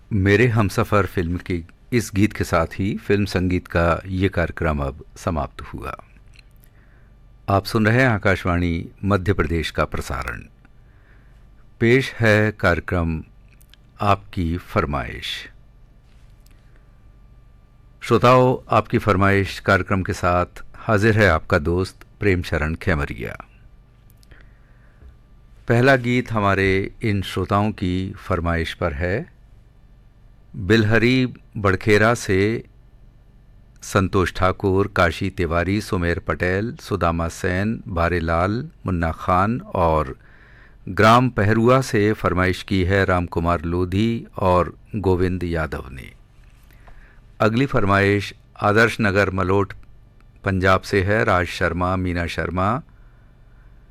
मेरे हमसफ़र फिल्म के इस गीत के साथ ही फिल्म संगीत का ये कार्यक्रम अब समाप्त हुआ। आप सुन रहे हैं आकाशवाणी मध्य प्रदेश का प्रसारण। पेश है कार्यक्रम आपकी फरमाइश। श्रोताओं, आपकी फरमाइश कार्यक्रम के साथ हाजिर है आपका दोस्त प्रेम शरण खेमरिया। पहला गीत हमारे इन श्रोताओं की फरमाइश पर है। बिलहरी बड़खेरा से संतोष ठाकुर, काशी तिवारी, सुमेर पटेल, सुदामा सेन, भारेलाल, मुन्ना खान और ग्राम पहरुआ से फरमाइश की है राम कुमार लोधी और गोविंद यादव ने। अगली फरमाइश आदर्श नगर मलोट पंजाब से है। राज शर्मा, मीना शर्मा,